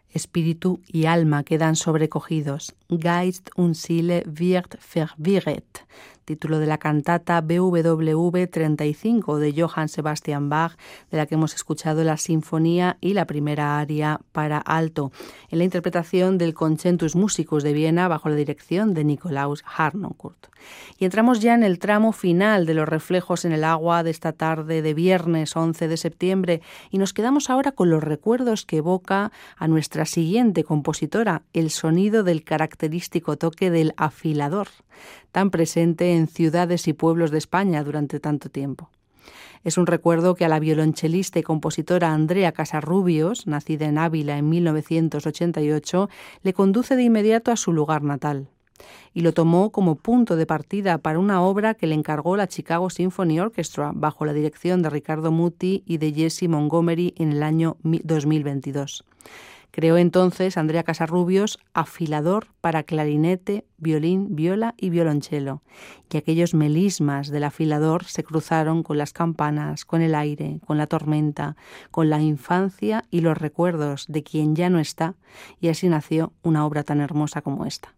Espíritu y alma quedan sobrecogidos. Geist und Seele wird verwirret. Título de la cantata BWV 35 de Johann Sebastian Bach, de la que hemos escuchado la sinfonía y la primera aria para alto, en la interpretación del Concentus Musicus de Viena bajo la dirección de Nikolaus Harnoncourt. Y entramos ya en el tramo final de los reflejos en el agua de esta tarde de viernes 11 de septiembre y nos quedamos ahora con los recuerdos que evoca a nuestra siguiente compositora, el sonido del característico toque del afilador, tan presente en ciudades y pueblos de España durante tanto tiempo. Es un recuerdo que a la violonchelista y compositora Andrea Casarrubios, nacida en Ávila en 1988, le conduce de inmediato a su lugar natal. Y lo tomó como punto de partida para una obra que le encargó la Chicago Symphony Orchestra bajo la dirección de Ricardo Muti y de Jesse Montgomery en el año 2022. Creó entonces Andrea Casarrubios afilador para clarinete, violín, viola y violonchelo, y aquellos melismas del afilador se cruzaron con las campanas, con el aire, con la tormenta, con la infancia y los recuerdos de quien ya no está, y así nació una obra tan hermosa como esta.